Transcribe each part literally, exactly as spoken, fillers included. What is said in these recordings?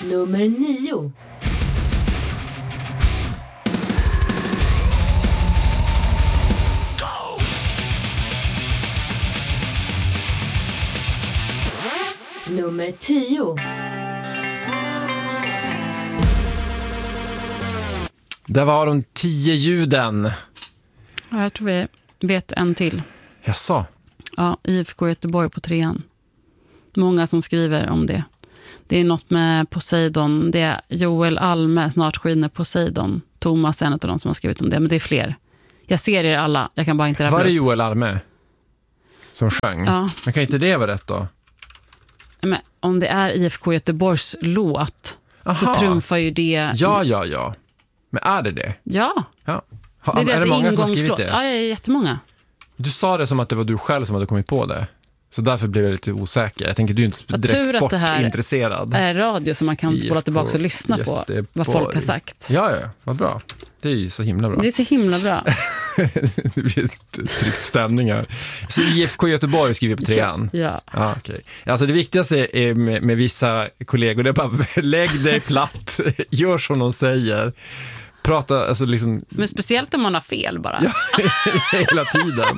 Nummer nio. Nummer tio. Det var de tio ljuden. Ja, jag tror vi vet en till. Jaså? Ja, I F K Göteborg på trean. Många som skriver om det. Det är något med Poseidon. Det är Joel Alme, Snart skiner Poseidon. Thomas är en av de som har skrivit om det, men det är fler. Jag ser er alla, jag kan bara inte... Var det Joel Alme som sjöng? Ja. Men kan inte det vara rätt då? Men om det är I F K Göteborgs låt, Aha. så trumfar ju det... Ja, ja, ja. Men är det det? Ja. Ja. Ha, Det är, är det många som har skrivit ingångslåt. det? Ja, det är jättemånga. Du sa det som att det var du själv som hade kommit på det. Så därför blev jag lite osäker. Jag tänker du är inte Vad direkt tur att det här sportintresserad. är radio som man kan spola tillbaka och lyssna på Göteborg. vad folk har sagt. Ja, ja, vad bra. Det är ju så himla bra. Det är så himla bra. Det blir tryckt stämning här. Så I F K Göteborg skriver på trean. Ja. Ja, okej. Alltså det viktigaste är med, med vissa kollegor, det är bara lägg dig platt, gör som de säger. Prata, alltså liksom... Men speciellt om man har fel bara. Ja, hela tiden.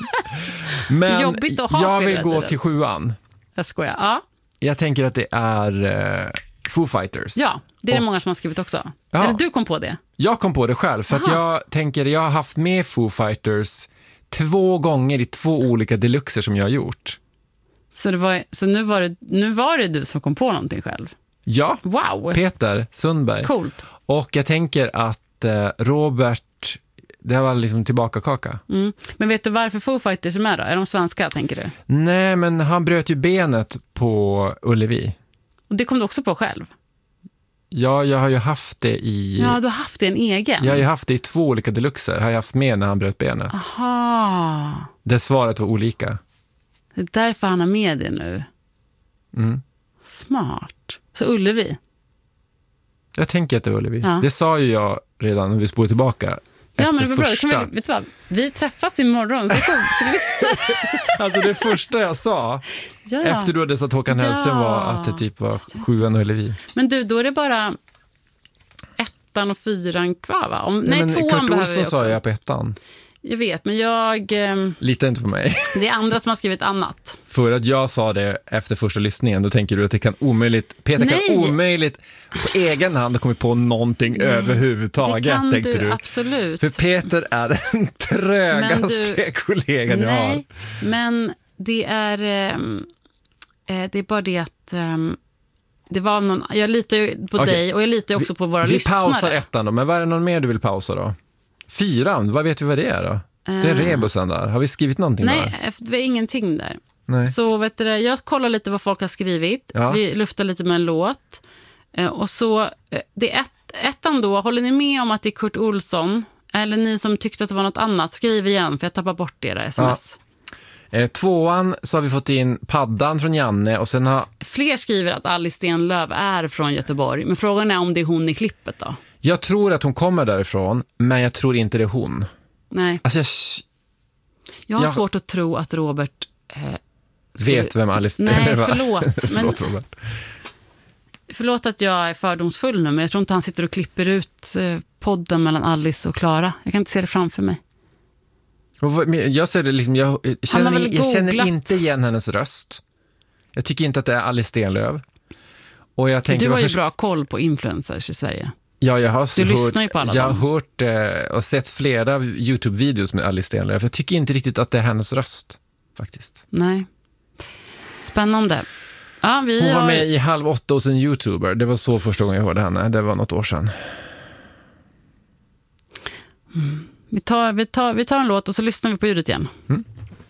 Men jobbigt att ha jag fel vill hela gå tiden. till sjuan. Jag skojar. Ja, Jag tänker att det är uh, Foo Fighters. ja det är det Och- många som har skrivit också. Ja. Eller du kom på det. Jag kom på det själv för att Aha. jag tänker, jag har haft med Foo Fighters två gånger i två olika deluxer som jag har gjort. Så, det var, så nu, var det, nu var det du som kom på någonting själv. Ja, Wow, Peter Sundberg. coolt. Och jag tänker att eh, Robert, det var liksom tillbaka kaka. Mm. Men vet du varför Foo Fighters är med då? Är de svenska, tänker du? Nej, men han bröt ju benet på Ullevi. Och det kom du också på själv? Ja, jag har ju haft det i... Ja, du har haft det en egen. Jag har ju haft det i två olika deluxer. Har jag haft med när han bröt benet. Aha. Det svaret var olika. Det är därför han har med det nu. Mm. Smart. Så Ullevi. Jag tänker att det är Ullevi. Ja. Det sa ju jag redan när vi spolade tillbaka. Ja, efter men det var bra. första. Kan vi, vet du vad? Vi träffas imorgon, så kom till lyssna. Alltså det första jag sa Ja. efter du hade sagt Håkan Ja. Hellström var att det typ var sjuan och Ullevi. Men du, då är det bara ettan och fyran kvar, va? Om, nej, men tvåan Kurt behöver vi Olsson också. sa jag på ettan. Jag vet, men jag... ehm, Lita inte på mig. Det är andra som har skrivit annat. För att jag sa det efter första lyssningen, då tänker du att det kan omöjligt, Peter Nej. kan omöjligt på egen hand ha kommit på någonting Nej. överhuvudtaget, Det kan tänkte du, du. absolut. För Peter är den trögaste Men kollegan jag har. Nej, men det är... ehm, eh, det är bara det att... ehm, det var någon, jag litar ju på Okej. dig och jag litar ju också vi, på våra vi lyssnare. Vi pausar ettan då, men vad är det någon mer du vill pausa då? Fyran, vad vet vi vad det är då? Det är Eh, rebusen där. Har vi skrivit någonting där? Nej, det var ingenting där. Nej. Så vet du, jag kollar lite vad folk har skrivit. Ja. Vi luftar lite med en låt. Eh, och så, eh, det är ett, ettan då, håller ni med om att det är Kurt Olsson? Eller ni som tyckte att det var något annat, skriv igen för jag tappar bort era sms. Eh, tvåan så har vi fått in paddan från Janne och sen har... Fler skriver att Alice Stenlöf är från Göteborg. Men frågan är om det är hon i klippet då? Jag tror att hon kommer därifrån, men jag tror inte det är hon. Nej, Alltså jag jag har jag- svårt att tro att Robert... Eh, vet vem Alice Nej, eller vad- förlåt, men- förlåt Robert. Förlåt att jag är fördomsfull nu, men jag tror inte han sitter och klipper ut eh, podden mellan Alice och Klara. Jag kan inte se det framför mig. Och vad- men Jag ser det liksom, jag, jag, Han har känner, väl jag känner googlat. inte igen hennes röst. Jag tycker inte att det är Alice Stenlöf. Och jag tänker, Du har ju varför- bra koll på influencers i Sverige. Ja, jag har Du hört, lyssnar ju på alla jag har dem. hört eh, och sett flera YouTube-videos med Alice Stenlöf. Jag tycker inte riktigt att det är hennes röst, faktiskt. Nej. Spännande. Ja, vi Hon var har... med i Halv åtta hos en YouTuber. Det var så första gången jag hörde henne. Det var något år sedan. vi, tar, vi, tar, vi tar en låt och så lyssnar vi på ljudet igen. Mm.